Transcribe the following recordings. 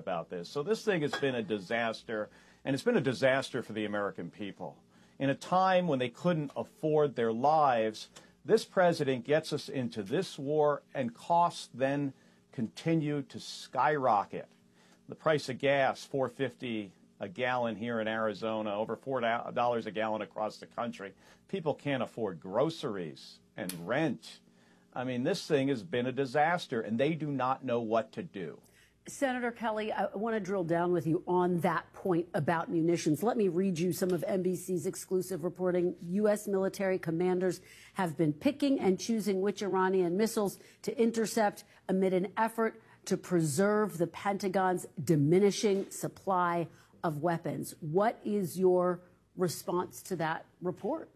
about this. So this thing has been a disaster, and it's been a disaster for the American people. In a time when they couldn't afford their lives, this president gets us into this war, and costs then continue to skyrocket. The price of gas, $4.50 a gallon here in Arizona, over $4 a gallon across the country. People can't afford groceries and rent. I mean, this thing has been a disaster, and they do not know what to do. Senator Kelly, I want to drill down with you on that point about munitions. Let me read you some of NBC's exclusive reporting. U.S. military commanders have been picking and choosing which Iranian missiles to intercept amid an effort to preserve the Pentagon's diminishing supply of weapons. What is your response to that report?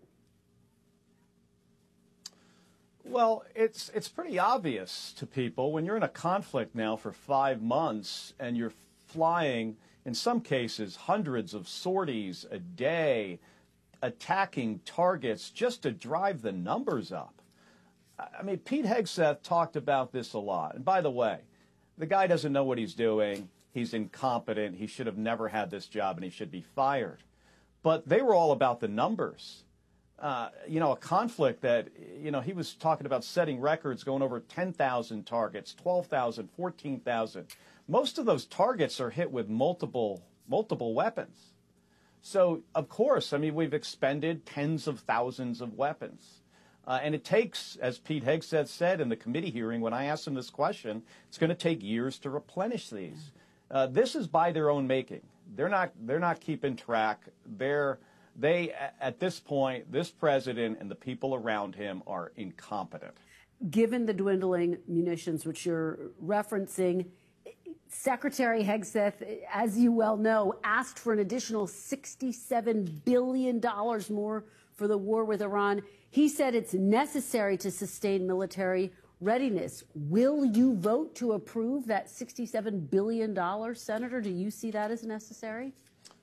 Well, it's pretty obvious to people when you're in a conflict now for 5 months and you're flying, in some cases, hundreds of sorties a day, attacking targets just to drive the numbers up. I mean, Pete Hegseth talked about this a lot. And by the way, the guy doesn't know what he's doing. He's incompetent. He should have never had this job, and he should be fired. But they were all about the numbers. A conflict that, he was talking about setting records, going over 10,000 targets, 12,000, 14,000. Most of those targets are hit with multiple weapons. So, of course, I mean, we've expended tens of thousands of weapons. And it takes, as Pete Hegseth said in the committee hearing when I asked him this question, it's going to take years to replenish these. This is by their own making. They're not keeping track. They, at this point, this president and the people around him are incompetent. Given the dwindling munitions, which you're referencing, Secretary Hegseth, as you well know, asked for an additional $67 billion more for the war with Iran. He said it's necessary to sustain military readiness. Will you vote to approve that $67 billion, Senator? Do you see that as necessary?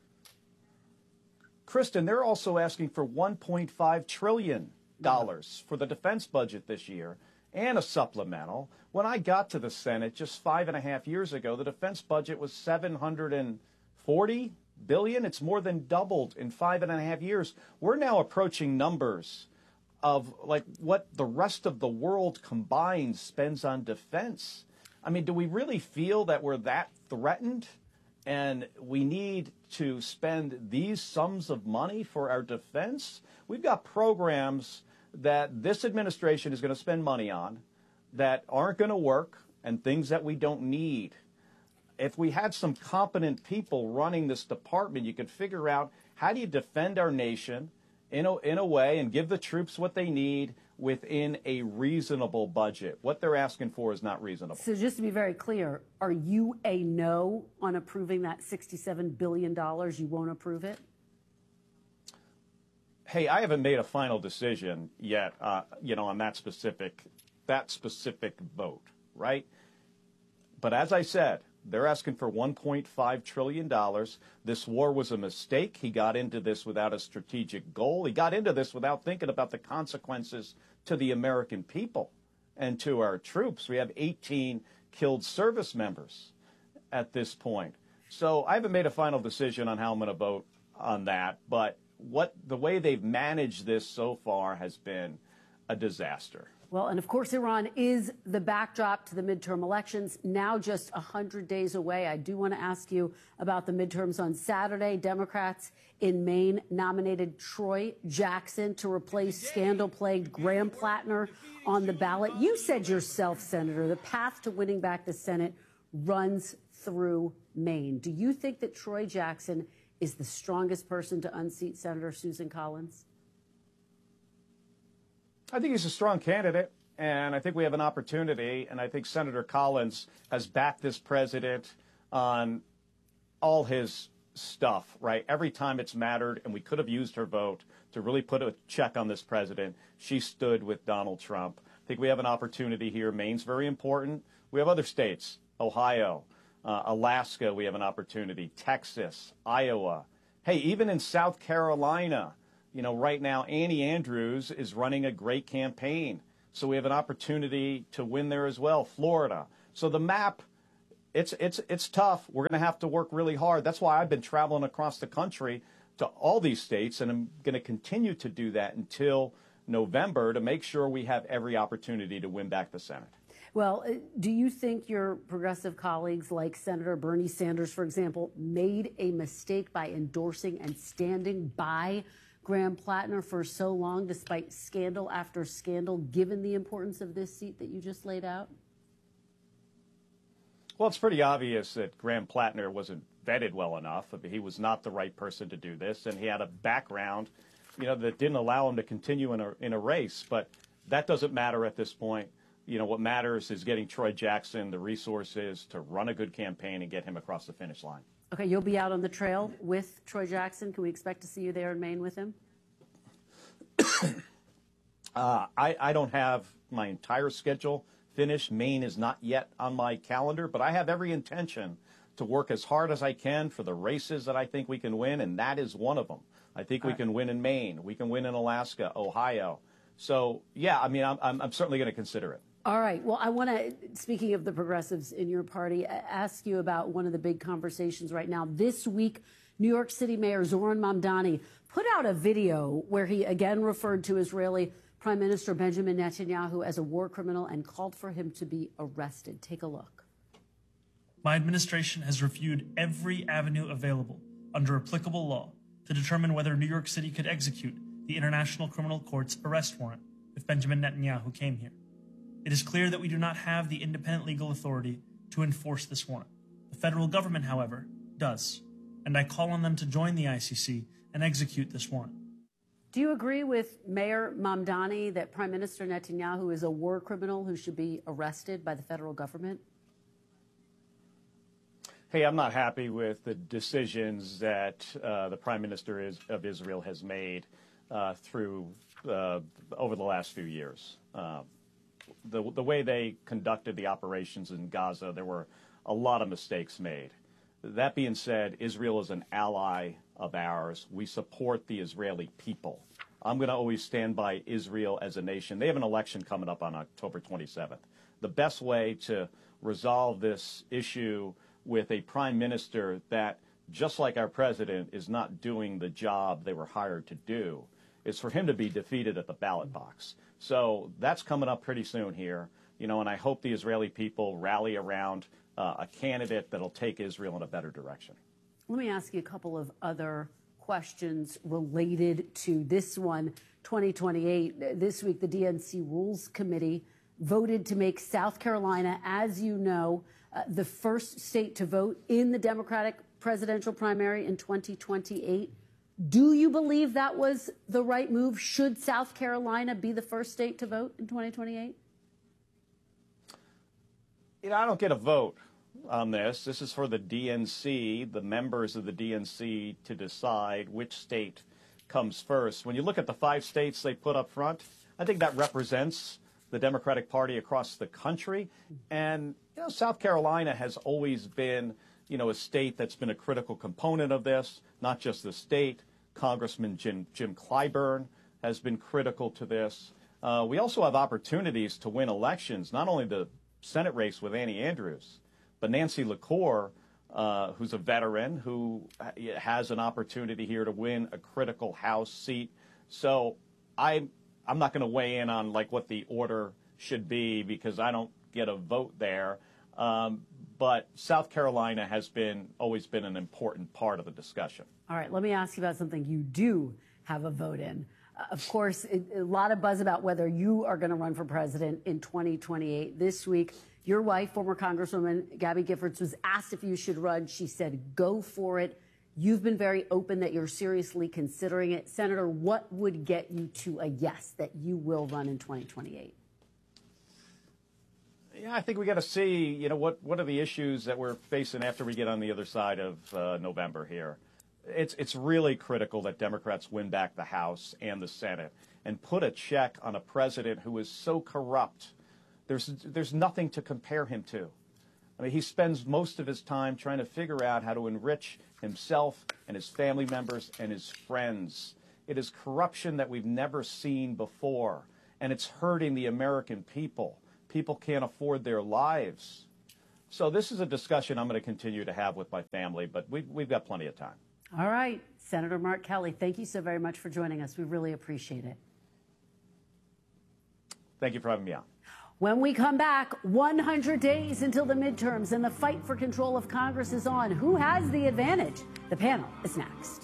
Kristen, they're also asking for $1.5 trillion for the defense budget this year and a supplemental. When I got to the Senate just 5.5 years ago, the defense budget was $740 billion. It's more than doubled in 5.5 years. We're now approaching numbers of like what the rest of the world combined spends on defense. I mean, do we really feel that we're that threatened? And we need to spend these sums of money for our defense? We've got programs that this administration is going to spend money on that aren't going to work, and things that we don't need. If we had some competent people running this department, you could figure out how do you defend our nation in a way and give the troops what they need within a reasonable budget. What they're asking for is not reasonable. So just to be very clear, are you a no on approving that $67 billion? You won't approve it? Hey, I haven't made a final decision yet, on that specific vote, right? But as I said, they're asking for $1.5 trillion. This war was a mistake. He got into this without a strategic goal. He got into this without thinking about the consequences to the American people and to our troops. We have 18 killed service members at this point. So I haven't made a final decision on how I'm going to vote on that. But the way they've managed this so far has been a disaster. Well, and of course, Iran is the backdrop to the midterm elections, now just 100 days away. I do want to ask you about the midterms on Saturday. Democrats in Maine nominated Troy Jackson to replace scandal-plagued Graham Plattner on the ballot. You said yourself, Senator, the path to winning back the Senate runs through Maine. Do you think that Troy Jackson is the strongest person to unseat Senator Susan Collins? I think he's a strong candidate, and I think we have an opportunity, and I think Senator Collins has backed this president on all his stuff, right? Every time it's mattered, and we could have used her vote to really put a check on this president, she stood with Donald Trump. I think we have an opportunity here. Maine's very important. We have other states, Ohio, Alaska, we have an opportunity, Texas, Iowa. Hey, even in South Carolina, right now, Annie Andrews is running a great campaign. So we have an opportunity to win there as well. Florida. So the map it's tough. We're going to have to work really hard. That's why I've been traveling across the country to all these states, and I'm going to continue to do that until November to make sure we have every opportunity to win back the Senate. Well, do you think your progressive colleagues, like Senator Bernie Sanders, for example, made a mistake by endorsing and standing by Graham Plattner for so long, despite scandal after scandal, given the importance of this seat that you just laid out? Well, it's pretty obvious that Graham Plattner wasn't vetted well enough. He was not the right person to do this, and he had a background, that didn't allow him to continue in a race. But that doesn't matter at this point. What matters is getting Troy Jackson the resources to run a good campaign and get him across the finish line. Okay, you'll be out on the trail with Troy Jackson. Can we expect to see you there in Maine with him? I don't have my entire schedule finished. Maine is not yet on my calendar, but I have every intention to work as hard as I can for the races that I think we can win, and that is one of them. I think we can win in Maine. We can win in Alaska, Ohio. So, yeah, I'm certainly going to consider it. All right. Well, I want to, speaking of the progressives in your party, ask you about one of the big conversations right now. This week, New York City Mayor Zohran Mamdani put out a video where he again referred to Israeli Prime Minister Benjamin Netanyahu as a war criminal and called for him to be arrested. Take a look. My administration has reviewed every avenue available under applicable law to determine whether New York City could execute the International Criminal Court's arrest warrant if Benjamin Netanyahu came here. It is clear that we do not have the independent legal authority to enforce this warrant. The federal government, however, does, and I call on them to join the ICC and execute this warrant. Do you agree with Mayor Mamdani that Prime Minister Netanyahu is a war criminal who should be arrested by the federal government? Hey, I'm not happy with the decisions that the Prime Minister of Israel has made over the last few years. The way they conducted the operations in Gaza, there were a lot of mistakes made. That being said, Israel is an ally of ours. We support the Israeli people. I'm going to always stand by Israel as a nation. They have an election coming up on October 27th. The best way to resolve this issue with a prime minister that, just like our president, is not doing the job they were hired to do is for him to be defeated at the ballot box. So that's coming up pretty soon here, and I hope the Israeli people rally around a candidate that'll take Israel in a better direction. Let me ask you a couple of other questions related to this one, 2028. This week, the DNC Rules Committee voted to make South Carolina, as you know, the first state to vote in the Democratic presidential primary in 2028. Do you believe that was the right move? Should South Carolina be the first state to vote in 2028? I don't get a vote on this. This is for the DNC, the members of the DNC, to decide which state comes first. When you look at the 5 states they put up front, I think that represents the Democratic Party across the country. And, South Carolina has always been, a state that's been a critical component of this, not just the state. Congressman Jim Clyburn has been critical to this. We also have opportunities to win elections, not only the Senate race with Annie Andrews, but Nancy LaCour, who's a veteran, who has an opportunity here to win a critical House seat. So I'm not going to weigh in on what the order should be because I don't get a vote there. But South Carolina has always been an important part of the discussion. All right, let me ask you about something you do have a vote in. Of course, a lot of buzz about whether you are going to run for president in 2028. This week, your wife, former Congresswoman Gabby Giffords, was asked if you should run. She said, go for it. You've been very open that you're seriously considering it. Senator, what would get you to a yes that you will run in 2028? Yeah, I think we got to see, what are the issues that we're facing after we get on the other side of November here. It's really critical that Democrats win back the House and the Senate and put a check on a president who is so corrupt. There's nothing to compare him to. He spends most of his time trying to figure out how to enrich himself and his family members and his friends. It is corruption that we've never seen before, and it's hurting the American people. People can't afford their lives. So this is a discussion I'm going to continue to have with my family, but we've got plenty of time. All right. Senator Mark Kelly, thank you so very much for joining us. We really appreciate it. Thank you for having me on. When we come back, 100 days until the midterms and the fight for control of Congress is on. Who has the advantage? The panel is next.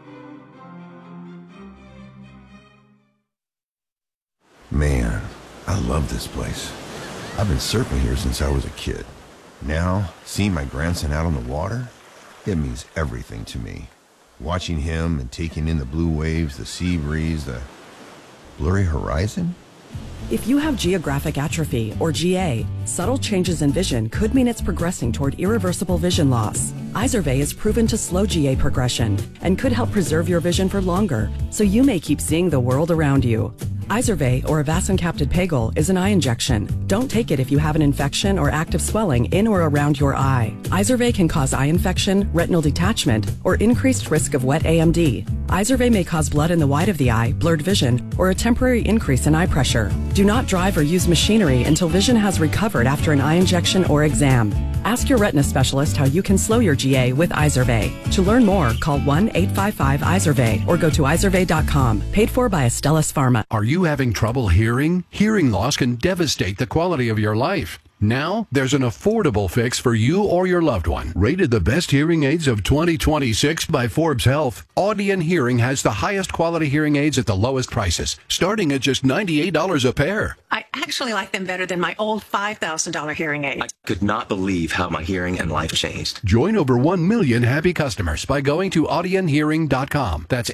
Man, I love this place. I've been surfing here since I was a kid. Now, seeing my grandson out on the water, it means everything to me. Watching him and taking in the blue waves, the sea breeze, the blurry horizon. If you have geographic atrophy, or GA, subtle changes in vision could mean it's progressing toward irreversible vision loss. Izervay is proven to slow GA progression and could help preserve your vision for longer, so you may keep seeing the world around you. Izervay, or avacincaptad pegol, is an eye injection. Don't take it if you have an infection or active swelling in or around your eye. Izervay can cause eye infection, retinal detachment, or increased risk of wet AMD. Izervay may cause blood in the white of the eye, blurred vision, or a temporary increase in eye pressure. Do not drive or use machinery until vision has recovered after an eye injection or exam. Ask your retina specialist how you can slow your GA with Izervay. To learn more, call 1-855-IZERVAY or go to izervay.com. Paid for by Astellas Pharma. Are you having trouble hearing? Hearing loss can devastate the quality of your life. Now, there's an affordable fix for you or your loved one. Rated the best hearing aids of 2026 by Forbes Health, Audion Hearing has the highest quality hearing aids at the lowest prices, starting at just $98 a pair. I actually like them better than my old $5,000 hearing aid. I could not believe how my hearing and life changed. Join over 1 million happy customers by going to audionhearing.com. That's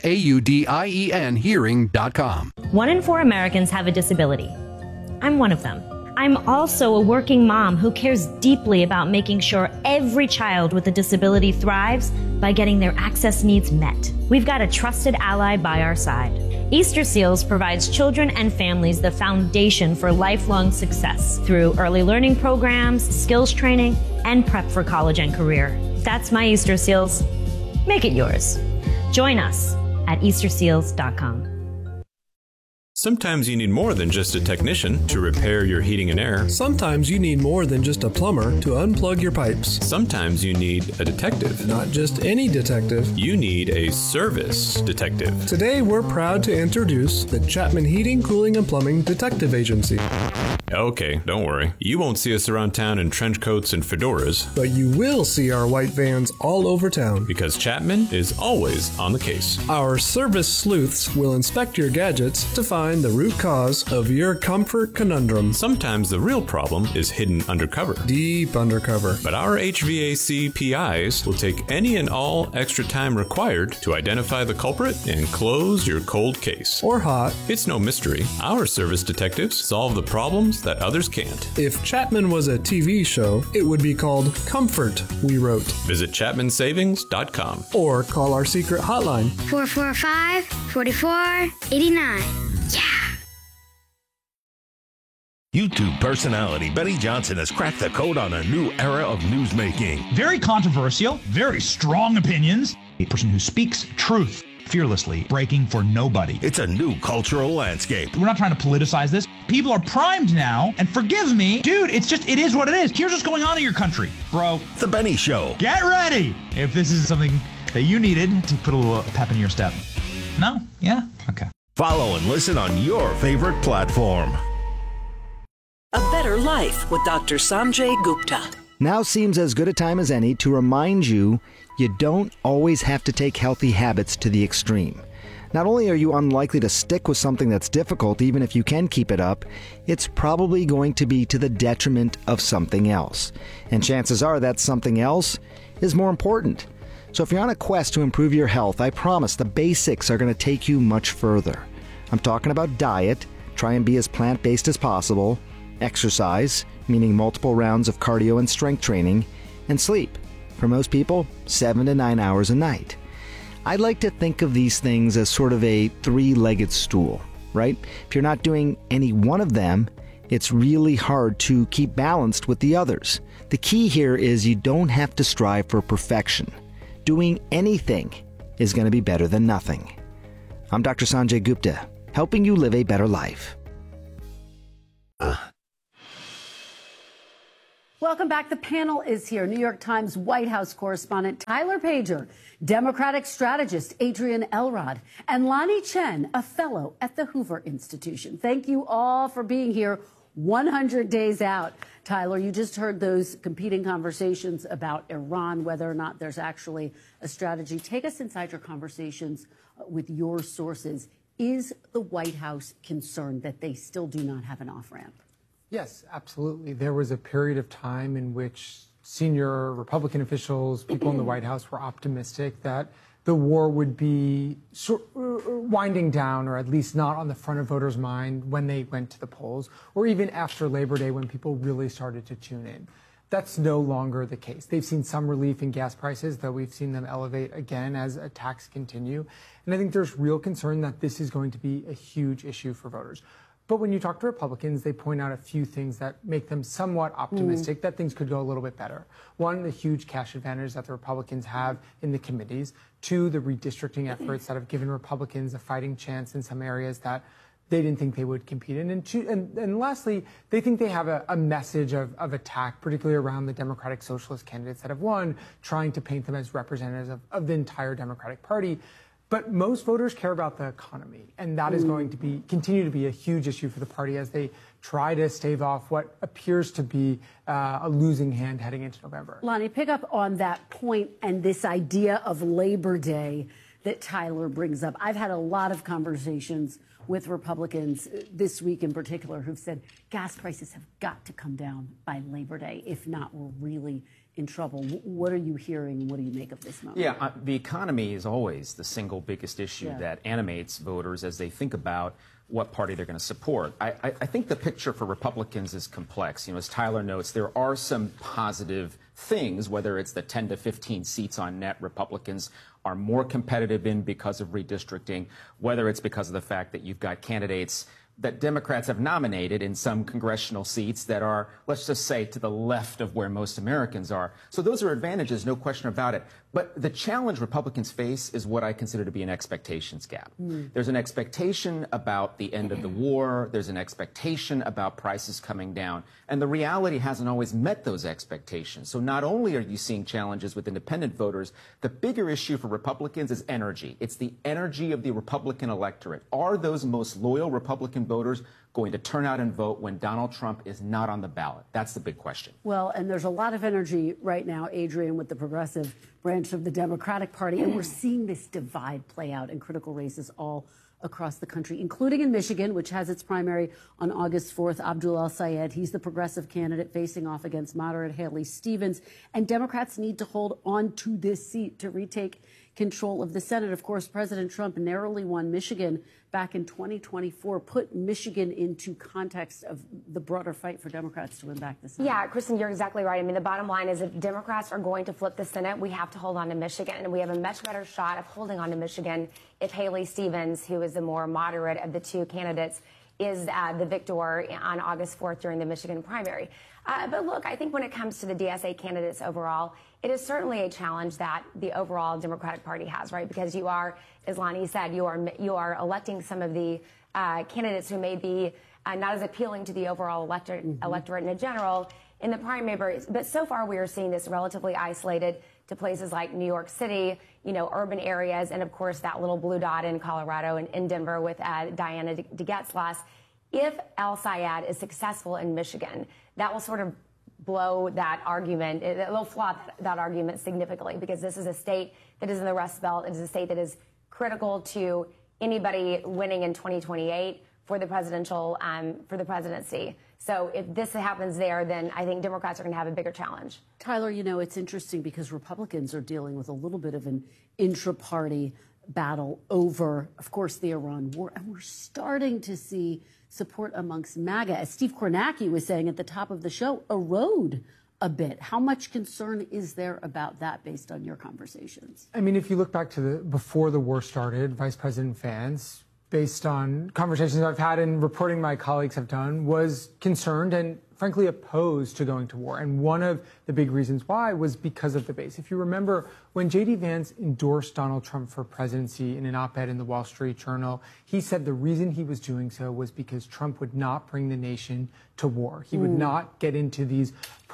AUDIEN hearing.com. 1 in 4 Americans have a disability. I'm one of them. I'm also a working mom who cares deeply about making sure every child with a disability thrives by getting their access needs met. We've got a trusted ally by our side. Easter Seals provides children and families the foundation for lifelong success through early learning programs, skills training, and prep for college and career. That's my Easter Seals. Make it yours. Join us at easterseals.com. Sometimes you need more than just a technician to repair your heating and air. Sometimes you need more than just a plumber to unplug your pipes. Sometimes you need a detective. Not just any detective. You need a service detective. Today we're proud to introduce the Chapman Heating, Cooling, and Plumbing Detective Agency. Okay, don't worry. You won't see us around town in trench coats and fedoras. But you will see our white vans all over town. Because Chapman is always on the case. Our service sleuths will inspect your gadgets to find the root cause of your comfort conundrum. Sometimes the real problem is hidden undercover. Deep undercover. But our HVAC PIs will take any and all extra time required to identify the culprit and close your cold case. Or hot. It's no mystery. Our service detectives solve the problems that others can't. If Chapman was a TV show, it would be called Comfort, we wrote. Visit ChapmanSavings.com. Or call our secret hotline. 445-4489. Yeah! YouTube personality Benny Johnson has cracked the code on a new era of newsmaking. Very controversial, very strong opinions. A person who speaks truth fearlessly, breaking for nobody. It's a new cultural landscape. We're not trying to politicize this. People are primed now, and forgive me, dude, it is what it is. Here's what's going on in your country, bro. The Benny Show. Get ready if this is something that you needed to put a little pep in your step. No? Yeah? Okay. Follow and listen on your favorite platform. A Better Life with Dr. Sanjay Gupta. Now seems as good a time as any to remind you don't always have to take healthy habits to the extreme. Not only are you unlikely to stick with something that's difficult, even if you can keep it up, it's probably going to be to the detriment of something else. And chances are that something else is more important. So if you're on a quest to improve your health, I promise the basics are going to take you much further. I'm talking about diet, try and be as plant-based as possible, exercise, meaning multiple rounds of cardio and strength training, and sleep. For most people, 7 to 9 hours a night. I'd like to think of these things as sort of a three-legged stool, right? If you're not doing any one of them, it's really hard to keep balanced with the others. The key here is you don't have to strive for perfection. Doing anything is going to be better than nothing. I'm Dr. Sanjay Gupta, helping you live a better life. Welcome back. The panel is here. New York Times White House correspondent Tyler Pager, Democratic strategist Adrian Elrod, and Lonnie Chen, a fellow at the Hoover Institution. Thank you all for being here 100 days out. Tyler, you just heard those competing conversations about Iran, whether or not there's actually a strategy. Take us inside your conversations with your sources. Is the White House concerned that they still do not have an off-ramp? Yes, absolutely. There was a period of time in which senior Republican officials, people in the White House, were optimistic that the war would be winding down, or at least not on the front of voters' mind when they went to the polls, or even after Labor Day when people really started to tune in. That's no longer the case. They've seen some relief in gas prices, though we've seen them elevate again as attacks continue. And I think there's real concern that this is going to be a huge issue for voters. But when you talk to Republicans, they point out a few things that make them somewhat optimistic that things could go a little bit better. One, the huge cash advantage that the Republicans have in the committees. Two, the redistricting efforts that have given Republicans a fighting chance in some areas that they didn't think they would compete in. And lastly, they think they have a message of attack, particularly around the Democratic Socialist candidates that have won, trying to paint them as representatives of the entire Democratic Party. But most voters care about the economy, and that is going to continue to be a huge issue for the party as they try to stave off what appears to be a losing hand heading into November. Lonnie, pick up on that point and this idea of Labor Day that Tyler brings up. I've had a lot of conversations with Republicans this week in particular who've said gas prices have got to come down by Labor Day. If not, we're really in trouble. What are you hearing? What do you make of this moment? Yeah, the economy is always the single biggest issue that animates voters as they think about what party they're going to support. I think the picture for Republicans is complex. You know, as Tyler notes, there are some positive things, whether it's the 10 to 15 seats on net Republicans are more competitive in because of redistricting, whether it's because of the fact that you've got candidates that Democrats have nominated in some congressional seats that are, let's just say, to the left of where most Americans are. So those are advantages, no question about it. But the challenge Republicans face is what I consider to be an expectations gap. There's an expectation about the end of the war. There's an expectation about prices coming down. And the reality hasn't always met those expectations. So not only are you seeing challenges with independent voters, the bigger issue for Republicans is energy. It's the energy of the Republican electorate. Are those most loyal Republican voters going to turn out and vote when Donald Trump is not on the ballot? That's the big question. Well, and there's a lot of energy right now, Adrian, with the progressive branch of the Democratic Party, and we're seeing this divide play out in critical races all across the country, including in Michigan, which has its primary on August 4th. Abdul El-Sayed, he's the progressive candidate facing off against moderate Haley Stevens, and Democrats need to hold on to this seat to retake control of the Senate. Of course, President Trump narrowly won Michigan back in 2024, put Michigan into context of the broader fight for Democrats to win back the Senate. Yeah, Kristen, you're exactly right. I mean, the bottom line is if Democrats are going to flip the Senate, we have to hold on to Michigan. And we have a much better shot of holding on to Michigan if Haley Stevens, who is the more moderate of the two candidates, is the victor on August 4th during the Michigan primary. But look, I think when it comes to the DSA candidates overall, it is certainly a challenge that the overall Democratic Party has, right? Because you are, as Lonnie said, you are electing some of the candidates who may be not as appealing to the overall electorate in general in the primaries. But so far, we are seeing this relatively isolated to places like New York City, you know, urban areas, and of course that little blue dot in Colorado and in Denver with Diana DeGetzlass. If El-Sayed is successful in Michigan, that will sort of blow that argument, it will flop that argument significantly, because this is a state that is in the Rust Belt. It is a state that is critical to anybody winning in 2028 for the presidency. So if this happens there, then I think Democrats are going to have a bigger challenge. Tyler, you know, it's interesting because Republicans are dealing with a little bit of an intra-party battle over, of course, the Iran war. And we're starting to see support amongst MAGA, as Steve Kornacki was saying at the top of the show, erode a bit. How much concern is there about that based on your conversations? I mean, if you look back to before the war started, Vice President Vance, based on conversations I've had and reporting my colleagues have done, was concerned and frankly opposed to going to war. And one of the big reasons why was because of the base. If you remember, when J.D. Vance endorsed Donald Trump for presidency in an op-ed in the Wall Street Journal, he said the reason he was doing so was because Trump would not bring the nation to war. He would not get into these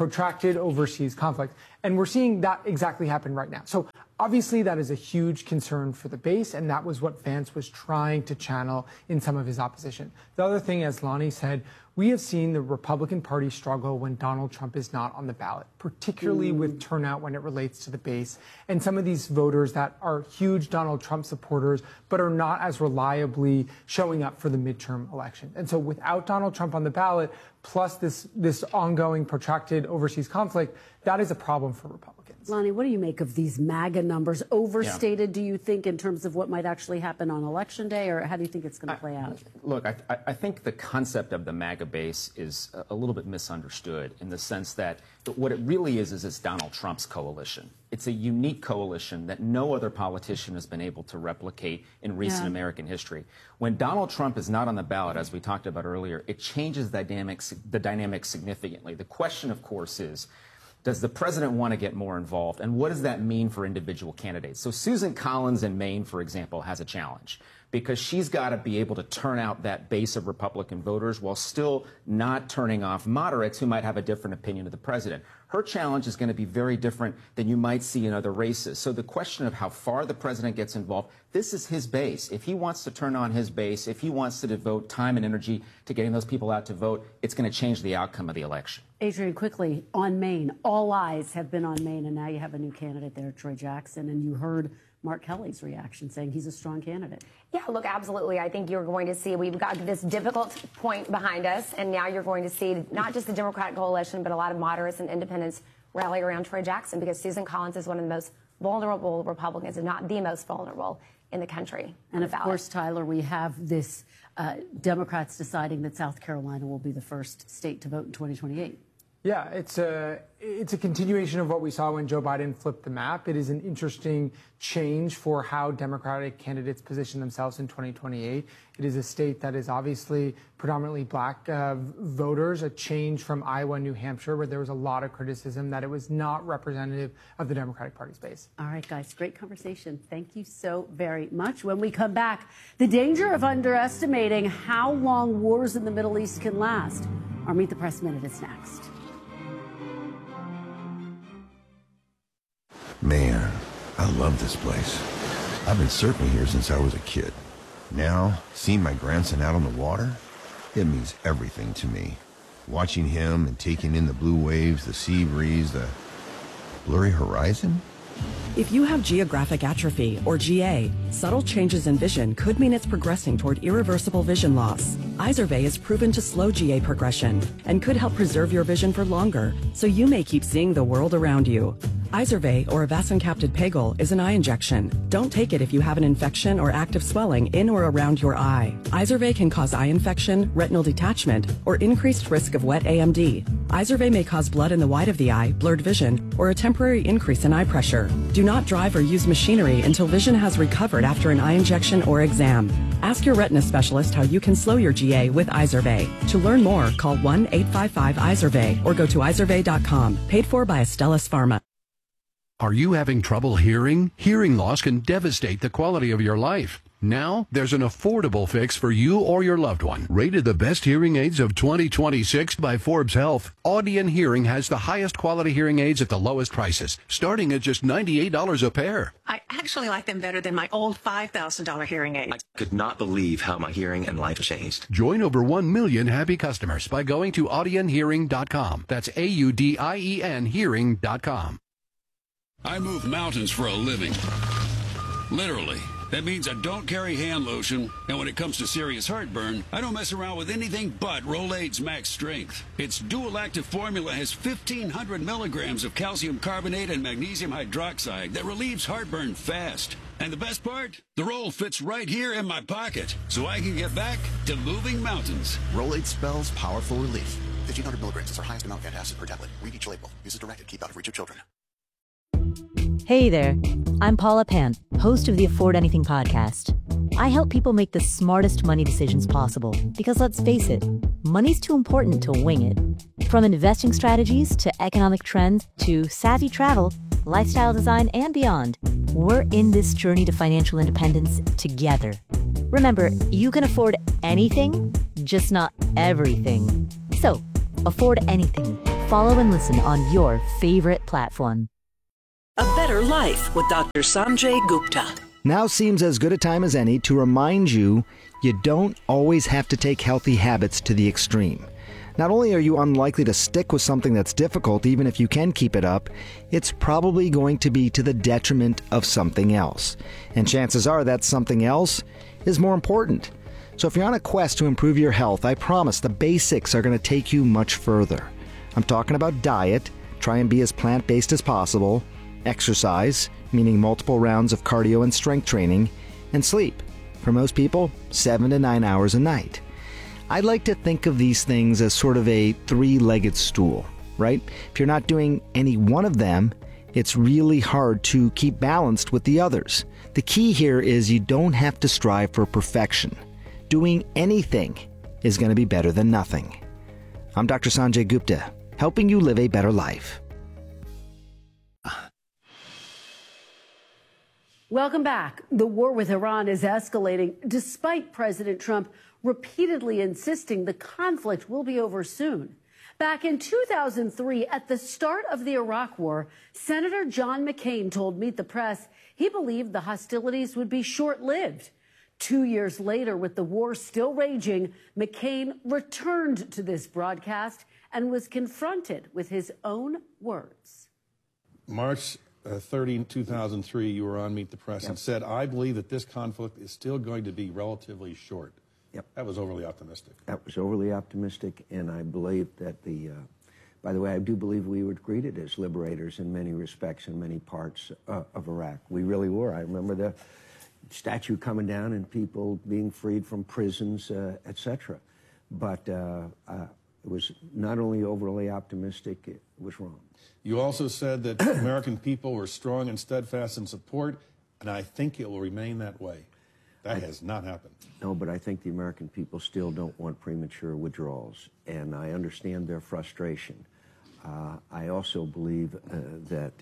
protracted overseas conflict. And we're seeing that exactly happen right now. So obviously that is a huge concern for the base, and that was what Vance was trying to channel in some of his opposition. The other thing, as Lonnie said, we have seen the Republican Party struggle when Donald Trump is not on the ballot, particularly with turnout when it relates to the base. And some of these voters that are huge Donald Trump supporters, but are not as reliably showing up for the midterm election. And so without Donald Trump on the ballot, plus this ongoing protracted overseas conflict, that is a problem for Republicans. Lonnie, what do you make of these MAGA numbers? Overstated, do you think, in terms of what might actually happen on Election Day, or how do you think it's going to play out? Look, I think the concept of the MAGA base is a little bit misunderstood in the sense that what it really is it's Donald Trump's coalition. It's a unique coalition that no other politician has been able to replicate in recent American history. When Donald Trump is not on the ballot, as we talked about earlier, it changes the dynamics significantly. The question, of course, is, does the president want to get more involved? And what does that mean for individual candidates? So Susan Collins in Maine, for example, has a challenge because she's got to be able to turn out that base of Republican voters while still not turning off moderates who might have a different opinion of the president. Her challenge is going to be very different than you might see in other races. So the question of how far the president gets involved, this is his base. If he wants to turn on his base, if he wants to devote time and energy to getting those people out to vote, it's going to change the outcome of the election. Adrian, quickly, on Maine, all eyes have been on Maine, and now you have a new candidate there, Troy Jackson, and you heard Mark Kelly's reaction saying he's a strong candidate. Yeah, look, absolutely. I think you're going to see we've got this difficult point behind us, and now you're going to see not just the Democratic coalition, but a lot of moderates and independents rally around Troy Jackson because Susan Collins is one of the most vulnerable Republicans, if not the most vulnerable in the country. And of course, Tyler, we have this Democrats deciding that South Carolina will be the first state to vote in 2028. Yeah, it's a continuation of what we saw when Joe Biden flipped the map. It is an interesting change for how Democratic candidates position themselves in 2028. It is a state that is obviously predominantly black voters, a change from Iowa and New Hampshire, where there was a lot of criticism that it was not representative of the Democratic Party's base. All right, guys, great conversation. Thank you so very much. When we come back, the danger of underestimating how long wars in the Middle East can last. Our Meet the Press Minute is next. Man, I love this place. I've been surfing here since I was a kid. Now, seeing my grandson out on the water, it means everything to me. Watching him and taking in the blue waves, the sea breeze, the blurry horizon. If you have geographic atrophy, or GA, subtle changes in vision could mean it's progressing toward irreversible vision loss. Izervay is proven to slow GA progression and could help preserve your vision for longer, so you may keep seeing the world around you. Izervay, or avacincaptad pegol, is an eye injection. Don't take it if you have an infection or active swelling in or around your eye. Izervay can cause eye infection, retinal detachment, or increased risk of wet AMD. Izervay may cause blood in the white of the eye, blurred vision, or a temporary increase in eye pressure. Do not drive or use machinery until vision has recovered after an eye injection or exam. Ask your retina specialist how you can slow your GA with Izervay. To learn more, call 1-855-IZERVAY or go to izervay.com. Paid for by Astellas Pharma. Are you having trouble hearing? Hearing loss can devastate the quality of your life. Now, there's an affordable fix for you or your loved one. Rated the best hearing aids of 2026 by Forbes Health, Audion Hearing has the highest quality hearing aids at the lowest prices, starting at just $98 a pair. I actually like them better than my old $5,000 hearing aid. I could not believe how my hearing and life changed. Join over 1 million happy customers by going to audionhearing.com. That's AUDIEN hearing.com. I move mountains for a living. Literally. That means I don't carry hand lotion, and when it comes to serious heartburn, I don't mess around with anything but Rolaids Max Strength. Its dual-active formula has 1,500 milligrams of calcium carbonate and magnesium hydroxide that relieves heartburn fast. And the best part? The roll fits right here in my pocket, so I can get back to moving mountains. Rolaids spells powerful relief. 1,500 milligrams is our highest amount of antacid per tablet. Read each label. Use as directed. Keep out of reach of children. Hey there, I'm Paula Pan, host of the Afford Anything podcast. I help people make the smartest money decisions possible because let's face it, money's too important to wing it. From investing strategies to economic trends to savvy travel, lifestyle design, and beyond, we're in this journey to financial independence together. Remember, you can afford anything, just not everything. So, afford anything Follow and listen on your favorite platform. A Better Life with Dr. Sanjay Gupta. Now seems as good a time as any to remind you you don't always have to take healthy habits to the extreme. Not only are you unlikely to stick with something that's difficult, even if you can keep it up, it's probably going to be to the detriment of something else. And chances are that something else is more important. So if you're on a quest to improve your health, I promise the basics are going to take you much further. I'm talking about diet, try and be as plant-based as possible, exercise, meaning multiple rounds of cardio and strength training, and sleep. For most people, 7 to 9 hours a night. I like to think of these things as sort of a three-legged stool, right? If you're not doing any one of them, it's really hard to keep balanced with the others. The key here is you don't have to strive for perfection. Doing anything is going to be better than nothing. I'm Dr. Sanjay Gupta, helping you live a better life. Welcome back. The war with Iran is escalating despite President Trump repeatedly insisting the conflict will be over soon. Back in 2003, at the start of the Iraq War, Senator John McCain told Meet the Press he believed the hostilities would be short-lived. 2 years later, with the war still raging, McCain returned to this broadcast and was confronted with his own words. March 30, 2003, you were on Meet the Press and said, I believe that this conflict is still going to be relatively short. Yep. That was overly optimistic. That was overly optimistic, and I believe that by the way, I do believe we were greeted as liberators in many respects in many parts of Iraq. We really were. I remember the statue coming down and people being freed from prisons, etc. But it was not only overly optimistic, it was wrong. You also said that American people were strong and steadfast in support, and I think it will remain that way. That has not happened. No, but I think the American people still don't want premature withdrawals, and I understand their frustration. I also believe that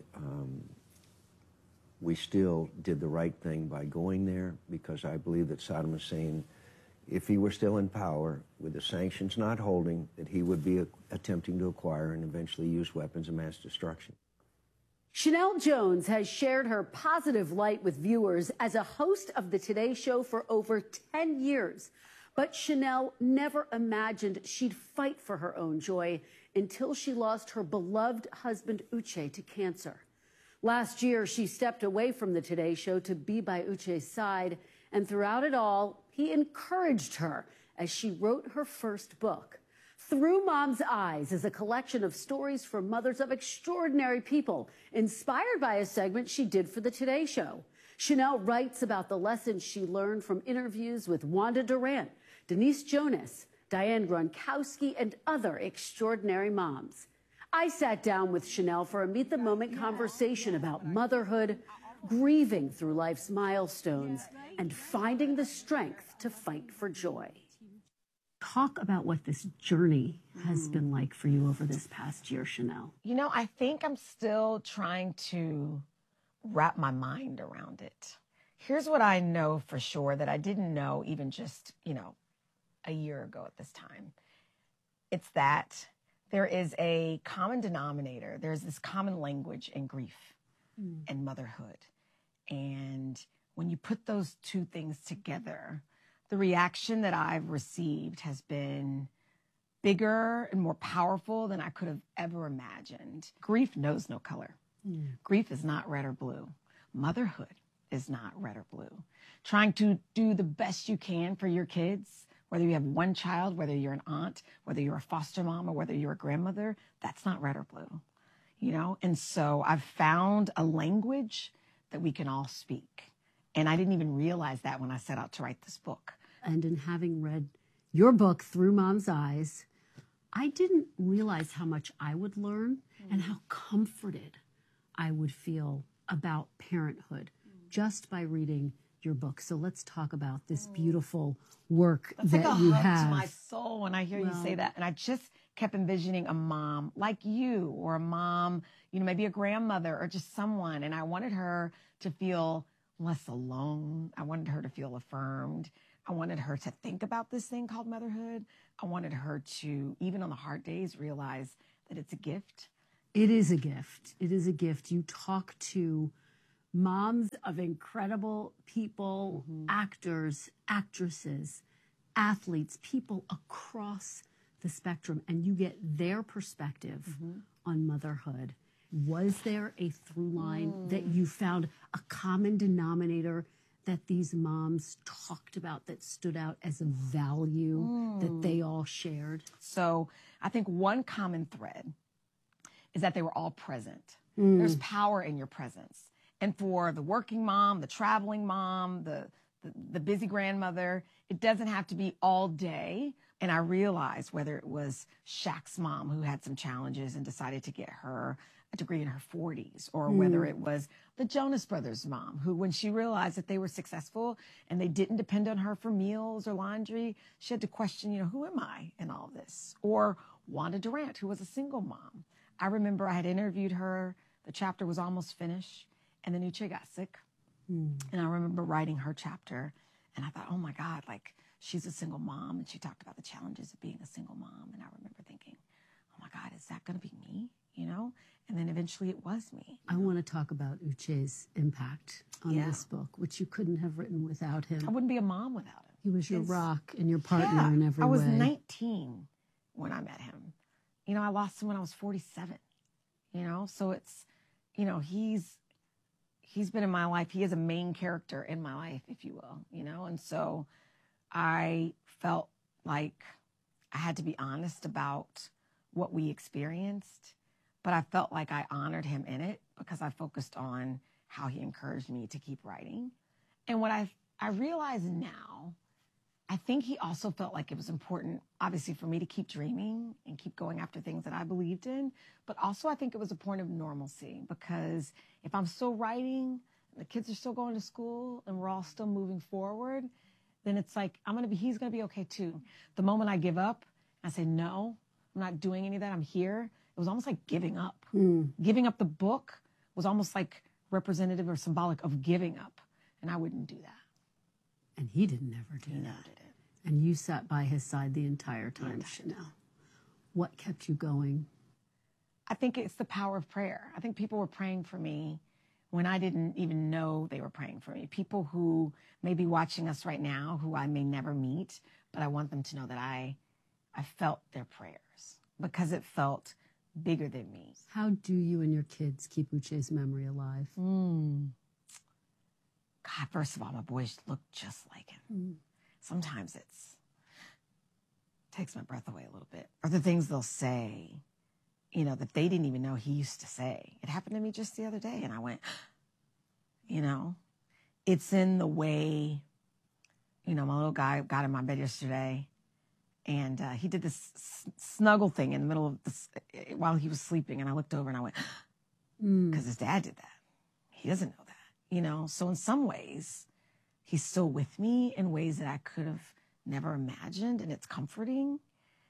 we still did the right thing by going there, because I believe that Saddam Hussein, if he were still in power, with the sanctions not holding, that he would be attempting to acquire and eventually use weapons of mass destruction. Chanel Jones has shared her positive light with viewers as a host of the Today Show for over 10 years. But Chanel never imagined she'd fight for her own joy until she lost her beloved husband Uche to cancer. Last year, she stepped away from the Today Show to be by Uche's side, and throughout it all, he encouraged her as she wrote her first book. Through Mom's Eyes is a collection of stories from mothers of extraordinary people, inspired by a segment she did for the Today Show. Chanel writes about the lessons she learned from interviews with Wanda Durant, Denise Jonas, Diane Gronkowski, and other extraordinary moms. I sat down with Chanel for a Meet the Moment conversation about motherhood, grieving through life's milestones, and finding the strength to fight for joy. Talk about what this journey has been like for you over this past year, Chanel. You know, I think I'm still trying to wrap my mind around it. Here's what I know for sure that I didn't know even just, a year ago at this time. It's that there is a common denominator. There's this common language in grief and motherhood. And when you put those two things together, the reaction that I've received has been bigger and more powerful than I could have ever imagined. Grief knows no color. Grief is not red or blue. Motherhood is not red or blue. Trying to do the best you can for your kids, whether you have one child, whether you're an aunt, whether you're a foster mom, or whether you're a grandmother, that's not red or blue, And so I've found a language that we can all speak. And I didn't even realize that when I set out to write this book. And in having read your book, Through Mom's Eyes, I didn't realize how much I would learn and how comforted I would feel about parenthood just by reading your book. So let's talk about this beautiful work That's that like a you hug have. to my soul when I hear you say that. And I just kept envisioning a mom like you, or a mom, maybe a grandmother, or just someone. And I wanted her to feel less alone. I wanted her to feel affirmed. I wanted her to think about this thing called motherhood. I wanted her to, even on the hard days, realize that it's a gift. It is a gift. It is a gift. You talk to moms of incredible people, actors, actresses, athletes, people across the spectrum, and you get their perspective on motherhood. Was there a through line that you found, a common denominator that these moms talked about that stood out as a value that they all shared? So I think one common thread is that they were all present. There's power in your presence. And for the working mom, the traveling mom, the busy grandmother, it doesn't have to be all day. And I realized whether it was Shaq's mom who had some challenges and decided to get her a degree in her 40s, or whether it was the Jonas Brothers mom who, when she realized that they were successful and they didn't depend on her for meals or laundry, she had to question, who am I in all this? Or Wanda Durant, who was a single mom. I remember I had interviewed her. The chapter was almost finished, and then Uche got sick. And I remember writing her chapter, and I thought, oh my God, like, she's a single mom, and she talked about the challenges of being a single mom. And I remember thinking, oh my God, is that going to be me? And then eventually it was me. I want to talk about Uche's impact on this book, which you couldn't have written without him. I wouldn't be a mom without him. He was your rock and your partner in every way. I was 19 when I met him. I lost him when I was 47. So it's, he's been in my life. He is a main character in my life, if you will, And so I felt like I had to be honest about what we experienced, but I felt like I honored him in it because I focused on how he encouraged me to keep writing. And what I realize now, I think he also felt like it was important, obviously, for me to keep dreaming and keep going after things that I believed in. But also, I think it was a point of normalcy, because if I'm still writing, the kids are still going to school, and we're all still moving forward, then it's like he's gonna be okay too. The moment I give up, I say, no, I'm not doing any of that. I'm here. It was almost like giving up. Giving up the book was almost like representative or symbolic of giving up, and I wouldn't do that. And he didn't ever do that. And you sat by his side the entire time, Chanel. What kept you going? I think it's the power of prayer. I think people were praying for me when I didn't even know they were praying for me. People who may be watching us right now, who I may never meet, but I want them to know that I felt their prayers because it felt bigger than me. How do you and your kids keep Uche's memory alive? God, first of all, my boys look just like him. Sometimes takes my breath away a little bit. Or the things they'll say, that they didn't even know he used to say. It happened to me just the other day, and I went, it's in the way, my little guy got in my bed yesterday, and he did this snuggle thing in the middle of this while he was sleeping, and I looked over and I went, because his dad did that. He doesn't know that, So in some ways, he's still with me in ways that I could have never imagined, and it's comforting.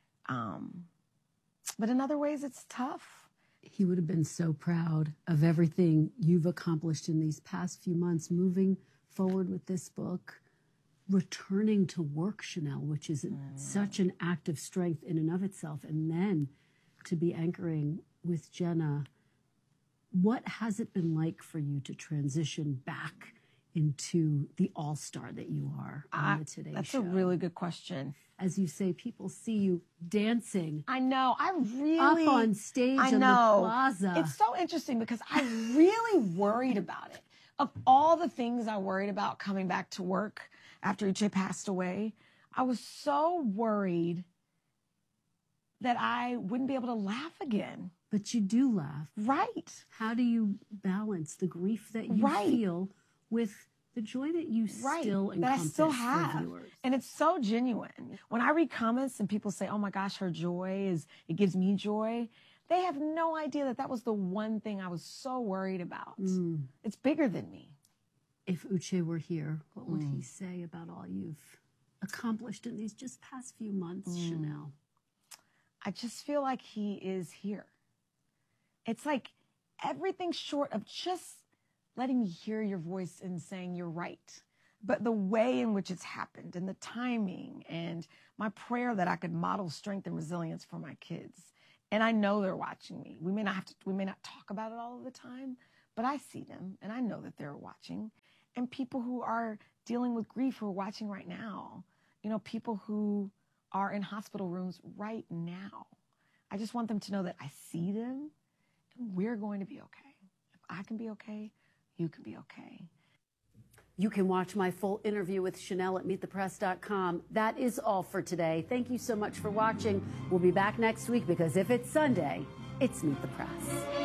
But in other ways, it's tough. He would have been so proud of everything you've accomplished in these past few months, moving forward with this book, returning to work, Chanel, which is such an act of strength in and of itself, and then to be anchoring with Jenna. What has it been like for you to transition back into the all-star that you are on the Today Show? That's a really good question. As you say, people see you dancing. I know. Up on stage in the plaza. It's so interesting because I really worried about it. Of all the things I worried about coming back to work after Uche passed away, I was so worried that I wouldn't be able to laugh again. But you do laugh. Right. How do you balance the grief that you feel with the joy that you still encompass that I still have? For viewers? And it's so genuine. When I read comments and people say, oh my gosh, her joy it gives me joy, they have no idea that was the one thing I was so worried about. It's bigger than me. If Uche were here, what would he say about all you've accomplished in these just past few months, Chanel? I just feel like he is here. It's like everything short of just letting me hear your voice and saying you're right. But the way in which it's happened and the timing and my prayer that I could model strength and resilience for my kids And I know they're watching me. We may not talk about it all of the time, but I see them and I know that they're watching. And people who are dealing with grief who are watching right now, you know, people who are in hospital rooms right now. I just want them to know that I see them and we're going to be okay. If I can be okay, you can be okay. You can watch my full interview with Chanel at meetthepress.com. That is all for today. Thank you so much for watching. We'll be back next week because if it's Sunday, it's Meet the Press.